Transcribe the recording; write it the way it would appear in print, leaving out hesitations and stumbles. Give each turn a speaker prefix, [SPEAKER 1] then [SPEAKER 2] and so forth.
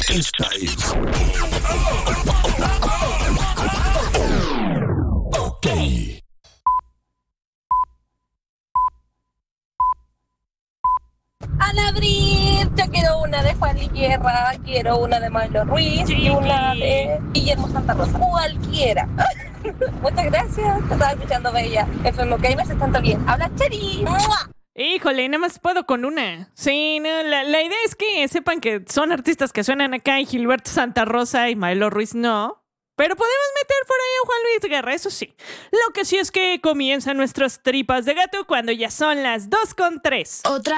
[SPEAKER 1] Esta es... Ok.
[SPEAKER 2] Al abrir, yo quiero una de Juan Luis Guerra, quiero una de Manuel Ruiz y una de Guillermo Santa Rosa. Cualquiera. Muchas gracias. Te estaba escuchando, Bella. FM Gamers están bien. Habla Cheri. ¡Mua!
[SPEAKER 3] Híjole, nada más puedo con una. Sí, no, la idea es que sepan que son artistas que suenan acá y Gilberto Santa Rosa y Maelo Ruiz no. Pero podemos meter por ahí a Juan Luis Guerra, eso sí. Lo que sí es que comienzan nuestras tripas de gato cuando ya son las 2:03.
[SPEAKER 4] Otra